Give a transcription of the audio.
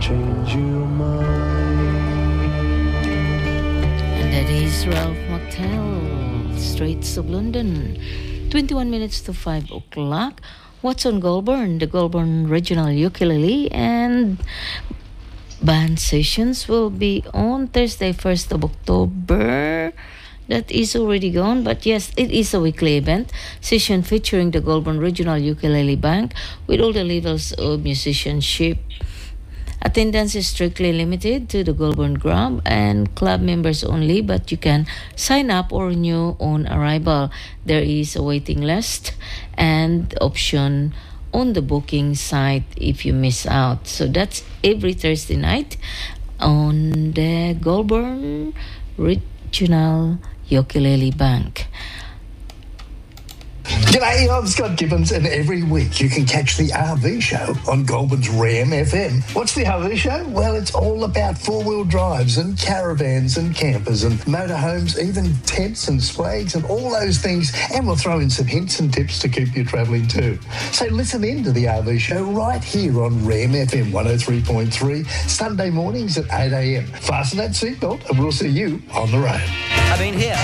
change your mind. And that is Ralph McTell, Streets of London. 21 minutes to 5 o'clock. What's on Goulburn? The Goulburn Regional Ukulele and Band sessions will be on Thursday, 1st of October. That is already gone, but yes, it is a weekly event session featuring the Goulburn Regional Ukulele Bank with all the levels of musicianship. Attendance is strictly limited to the Goulburn Grub and club members only, but you can sign up or renew on arrival. There is a waiting list and option on the booking site if you miss out. So that's every Thursday night on the Goulburn Regional Ukulele Bank. G'day, I'm Scott Gibbons, and every week you can catch the RV show on Goulburn's RAM FM. What's the RV show? Well, it's all about four-wheel drives and caravans and campers and motorhomes, even tents and swags and all those things. And we'll throw in some hints and tips to keep you travelling too. So listen in to the RV show right here on RAM FM 103.3, Sunday mornings at 8 a.m. Fasten that seatbelt and we'll see you on the road. I've been here